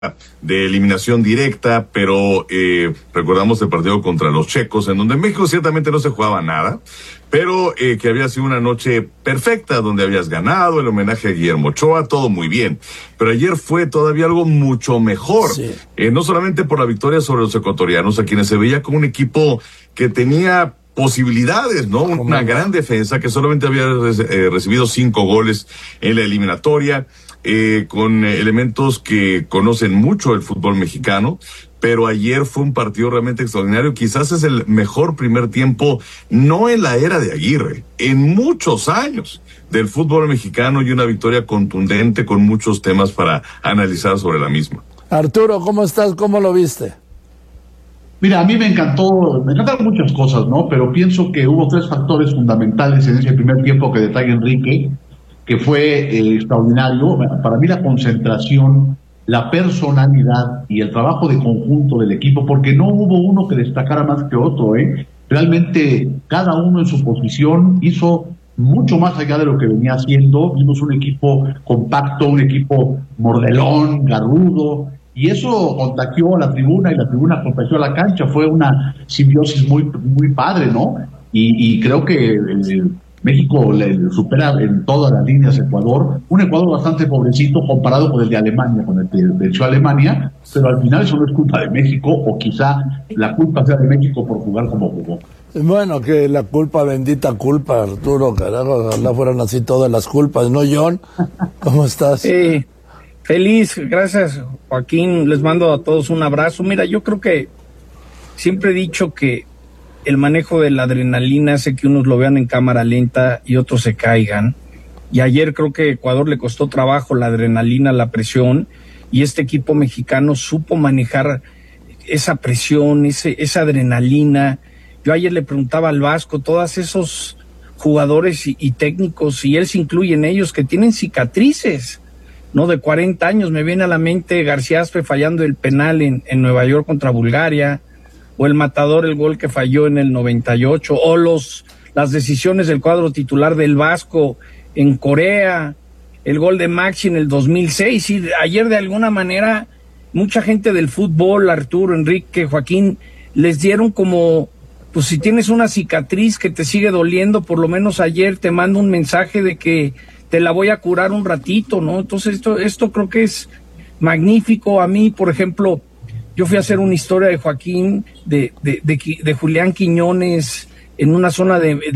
de eliminación directa, pero recordamos el partido contra los checos, en donde en México ciertamente no se jugaba nada, pero que había sido una noche perfecta, donde habías ganado, el homenaje a Guillermo Ochoa, todo muy bien. Pero ayer fue todavía algo mucho mejor, sí. No solamente por la victoria sobre los ecuatorianos, a quienes se veía como un equipo que tenía posibilidades, ¿no? Una gran defensa que solamente había recibido 5 goles en la eliminatoria, con elementos que conocen mucho el fútbol mexicano, pero ayer fue un partido realmente extraordinario. Quizás es el mejor primer tiempo, no en la era de Aguirre, en muchos años del fútbol mexicano, y una victoria contundente con muchos temas para analizar sobre la misma. Arturo, ¿cómo estás? ¿Cómo lo viste? Mira, a mí me encantaron muchas cosas, ¿no? Pero pienso que hubo 3 factores fundamentales en ese primer tiempo que detalla Enrique, que fue extraordinario. Para mí la concentración, la personalidad y el trabajo de conjunto del equipo, porque no hubo uno que destacara más que otro, ¿eh? Realmente cada uno en su posición hizo mucho más allá de lo que venía haciendo. Vimos un equipo compacto, un equipo mordelón, garrudo, y eso contagió a la tribuna, y la tribuna contagió a la cancha. Fue una simbiosis muy padre, ¿no? Y creo que México le supera en todas las líneas Ecuador, un Ecuador bastante pobrecito comparado con el de Alemania, con el que venció a Alemania, pero al final eso no es culpa de México, o quizá la culpa sea de México por jugar como jugó. Bueno, que la culpa, bendita culpa, Arturo, carajo, ojalá fueran así todas las culpas, ¿no, John? ¿Cómo estás? Sí, feliz, gracias, Joaquín, les mando a todos un abrazo. Mira, yo creo que siempre he dicho que el manejo de la adrenalina hace que unos lo vean en cámara lenta y otros se caigan. Y ayer creo que a Ecuador le costó trabajo la adrenalina, la presión, y este equipo mexicano supo manejar esa presión, esa adrenalina. Yo ayer le preguntaba al Vasco, todos esos jugadores y técnicos, y él se incluye en ellos, que tienen cicatrices, ¿no? De 40 años. Me viene a la mente García Aspe fallando el penal en Nueva York contra Bulgaria, o el Matador, el gol que falló en el 98, o las decisiones del cuadro titular del Vasco en Corea, el gol de Maxi en el 2006, y ayer de alguna manera mucha gente del fútbol, Arturo, Enrique, Joaquín, les dieron como, pues si tienes una cicatriz que te sigue doliendo, por lo menos ayer te mando un mensaje de que te la voy a curar un ratito, ¿no? Entonces esto creo que es magnífico. A mí, por ejemplo, yo fui a hacer una historia de Joaquín, de Julián Quiñones, en una zona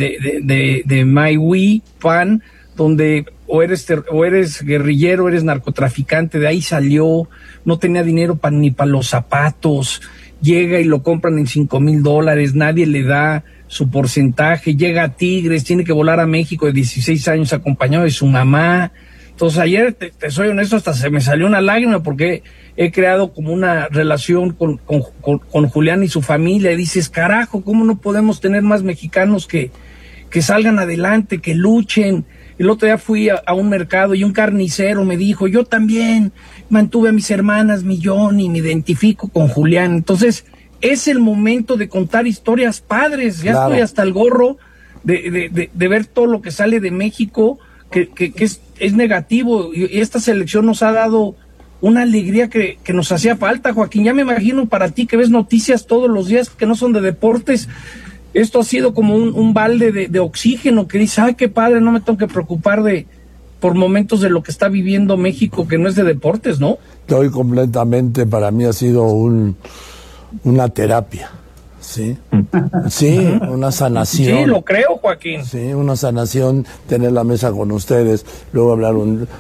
de Maihue, Pan, donde o eres guerrillero, eres narcotraficante. De ahí salió, no tenía dinero ni para los zapatos, llega y lo compran en $5,000, nadie le da su porcentaje, llega a Tigres, tiene que volar a México de 16 años acompañado de su mamá. Entonces ayer, te soy honesto, hasta se me salió una lágrima, porque he creado como una relación con Julián y su familia, y dices, carajo, ¿cómo no podemos tener más mexicanos que salgan adelante, que luchen? El otro día fui a un mercado y un carnicero me dijo, yo también mantuve a mis hermanas, mi Johnny, me identifico con Julián. Entonces es el momento de contar historias padres. Ya claro. Estoy hasta el gorro de ver todo lo que sale de México, que es negativo, y esta selección nos ha dado una alegría que nos hacía falta, Joaquín. Ya me imagino para ti, que ves noticias todos los días que no son de deportes, esto ha sido como un balde de oxígeno, que dices, ay, qué padre, no me tengo que preocupar por momentos de lo que está viviendo México, que no es de deportes, ¿no? Estoy completamente, para mí ha sido una terapia. Sí, sí, una sanación. Sí, lo creo, Joaquín. Sí, una sanación, tener la mesa con ustedes, luego hablar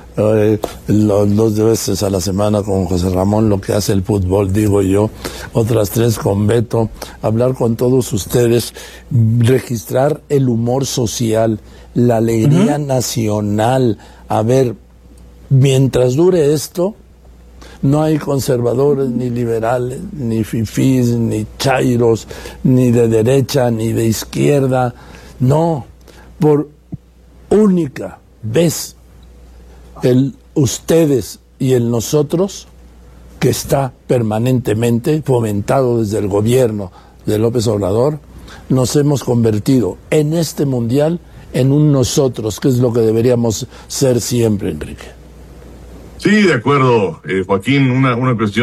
dos veces a la semana con José Ramón, lo que hace el fútbol, digo yo, otras 3 con Beto, hablar con todos ustedes, registrar el humor social, la alegría nacional. A ver, mientras dure esto, no hay conservadores, ni liberales, ni fifís, ni chairos, ni de derecha, ni de izquierda. No, por única vez, ustedes y el nosotros, que está permanentemente fomentado desde el gobierno de López Obrador, nos hemos convertido en este mundial en un nosotros, que es lo que deberíamos ser siempre, Enrique. Sí, de acuerdo, Joaquín, una cuestión